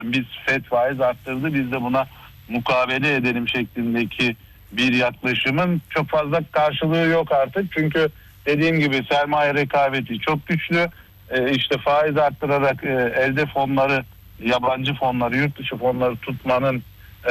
biz FED faiz arttırdı, biz de buna mukabele edelim şeklindeki bir yaklaşımın çok fazla karşılığı yok artık. Çünkü dediğim gibi sermaye rekabeti çok güçlü. İşte faiz arttırarak elde fonları, yabancı fonları, yurt dışı fonları tutmanın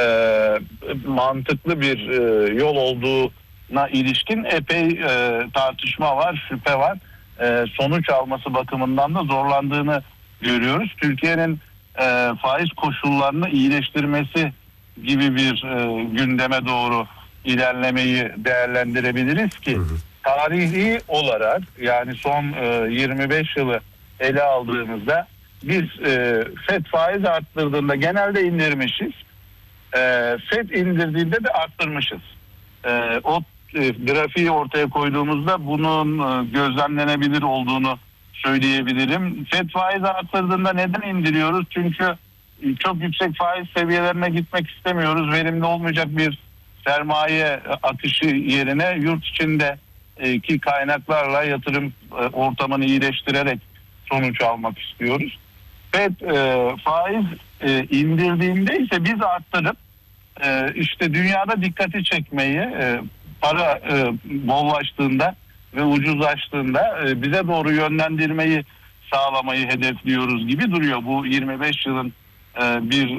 mantıklı bir yol olduğuna ilişkin epey tartışma var, şüphe var. Sonuç alması bakımından da zorlandığını görüyoruz. Türkiye'nin faiz koşullarını iyileştirmesi gibi bir gündeme doğru ilerlemeyi değerlendirebiliriz ki tarihi olarak, yani son 25 yılı ele aldığımızda biz FED faiz arttırdığında genelde indirmişiz. FED indirdiğinde de arttırmışız. O grafiği ortaya koyduğumuzda bunun gözlemlenebilir olduğunu söyleyebilirim. FED faiz arttırdığında neden indiriyoruz? Çünkü çok yüksek faiz seviyelerine gitmek istemiyoruz. Verimli olmayacak bir sermaye akışı yerine yurt içindeki kaynaklarla yatırım ortamını iyileştirerek sonuç almak istiyoruz. FED faiz indirdiğinde ise biz arttırıp işte dünyada dikkati çekmeyi, para bollaştığında ve ucuzlaştığında bize doğru yönlendirmeyi sağlamayı hedefliyoruz gibi duruyor. Bu 25 yılın bir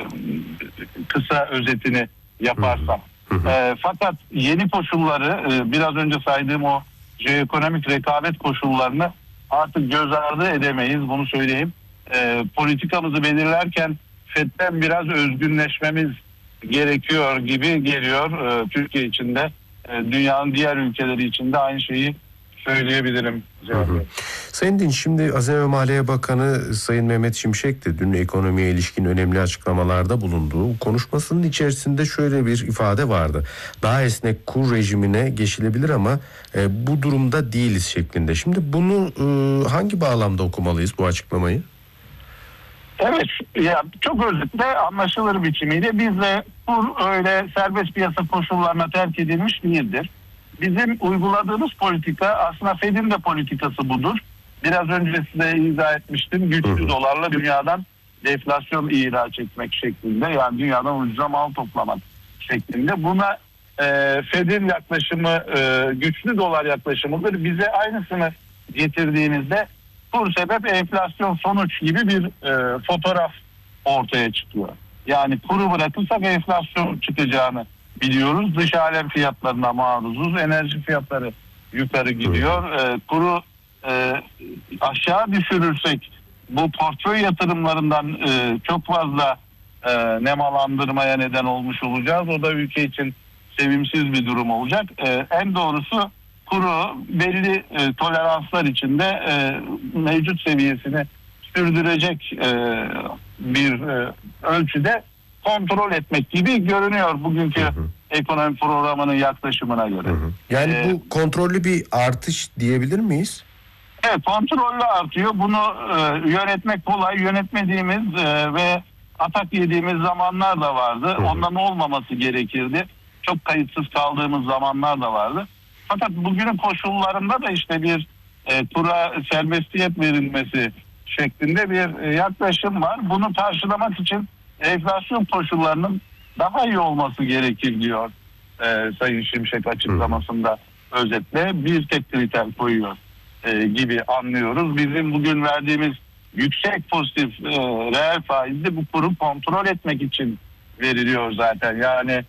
kısa özetini yaparsam. Fakat yeni koşulları, biraz önce saydığım o jeoekonomik rekabet koşullarını artık göz ardı edemeyiz, bunu söyleyeyim. Politikamızı belirlerken FED'den biraz özgünleşmemiz gerekiyor gibi geliyor Türkiye içinde. Dünyanın diğer ülkeleri içinde aynı şeyi söyleyebilirim. Sayın Dinç, şimdi Hazine ve Maliye Bakanı Sayın Mehmet Şimşek de dün ekonomiye ilişkin önemli açıklamalarda bulunduğu konuşmasının içerisinde şöyle bir ifade vardı. Daha esnek kur rejimine geçilebilir ama bu durumda değiliz şeklinde. Şimdi bunu hangi bağlamda okumalıyız, bu açıklamayı? Evet, ya çok özetle anlaşılır biçimiyle bizde kur öyle serbest piyasa koşullarına terk edilmiş değildir. Bizim uyguladığımız politika aslında FED'in de politikası budur. Biraz önce size izah etmiştim. Güçlü dolarla dünyadan deflasyon ihraç etmek şeklinde, yani dünyadan ucuza mal toplamak şeklinde. Buna FED'in yaklaşımı güçlü dolar yaklaşımıdır. Bize aynısını getirdiğinizde kur sebep enflasyon sonuç gibi bir fotoğraf ortaya çıkıyor. Yani kuru bırakırsak enflasyon çıkacağını biliyoruz. Dış alem fiyatlarına maruzuz. Enerji fiyatları yukarı gidiyor. Kuru aşağı düşürürsek bu portföy yatırımlarından çok fazla nemalandırmaya neden olmuş olacağız. O da ülke için sevimsiz bir durum olacak. En doğrusu kuru belli toleranslar içinde mevcut seviyesini sürdürecek bir ölçüde kontrol etmek gibi görünüyor bugünkü ekonomi programının yaklaşımına göre. Yani bu kontrollü bir artış diyebilir miyiz? Evet, kontrollü artıyor. Bunu yönetmek kolay. Yönetmediğimiz ve atak yediğimiz zamanlar da vardı. Ondan olmaması gerekirdi. Çok kayıtsız kaldığımız zamanlar da vardı. Fakat bugünün koşullarında da işte bir kura serbestiyet verilmesi şeklinde bir yaklaşım var. Bunu karşılamak için enflasyon koşullarının daha iyi olması gerekir diyor Sayın Şimşek açıklamasında. Özetle bir tek kriter koyuyor gibi anlıyoruz. Bizim bugün verdiğimiz yüksek pozitif reel faizde bu kuru kontrol etmek için veriliyor zaten. Yani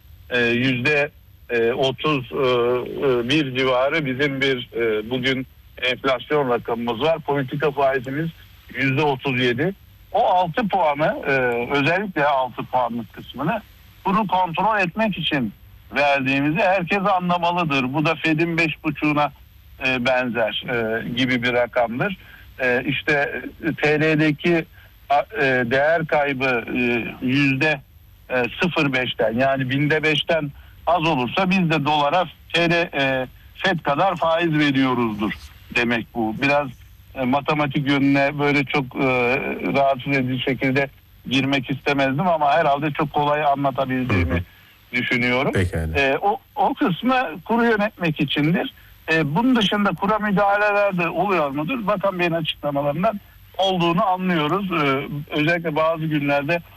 %31 civarı bizim bir bugün enflasyon rakamımız var. Politika faizimiz %37. O 6 puanı özellikle 6 puanlık kısmını kuru kontrol etmek için verdiğimizi herkes anlamalıdır. Bu da FED'in 5,5'una benzer gibi bir rakamdır. İşte TL'deki değer kaybı %0,5'ten, yani binde 5'ten az olursa biz de dolara FED kadar faiz veriyoruzdur demek bu. Biraz matematik yönüne böyle çok rahatsız edici şekilde girmek istemezdim ama herhalde çok kolay anlatabildiğimi düşünüyorum. O kısmı kuru yönetmek içindir. Bunun dışında kura müdahaleler de oluyor mudur? Bakan Bey'in açıklamalarından olduğunu anlıyoruz. Özellikle bazı günlerde